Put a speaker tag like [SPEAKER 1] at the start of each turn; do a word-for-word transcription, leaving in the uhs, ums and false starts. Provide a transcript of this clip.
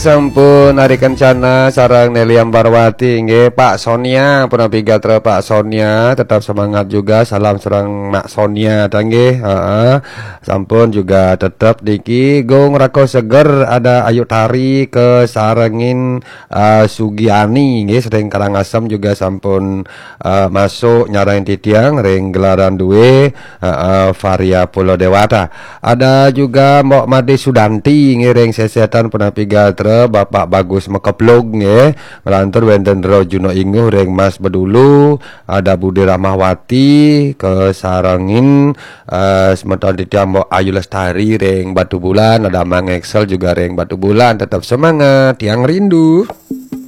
[SPEAKER 1] Sampun hari kencana sarang Nelly Ambarwati nggih Pak Sonia pun gatra Pak Sonia tetap semangat juga, salam serang Mak Sonia nggih. Heeh. Sampun juga tetap diki gong rako seger ada Ayu Tari ke sarengin uh, Sugiani nggih sering Karangasem juga sampun uh, masuk nyarain titiang ring gelaran duwe uh, Varia Pulau Dewata. Ada juga Mbok Made Sudanti ngiring sesetan penapi gatra Bapak Bagus Mekeplug nggih, ngelantur wenten Ro Juno Inguh ring Mas Bedulu, ada Budi Rahmawati ke sarengin uh, semeton titiang Mbok Ayu Lestari ring Batu Bulan, ada Mang Excel juga ring Batu Bulan. Tetap semangat yang rindu.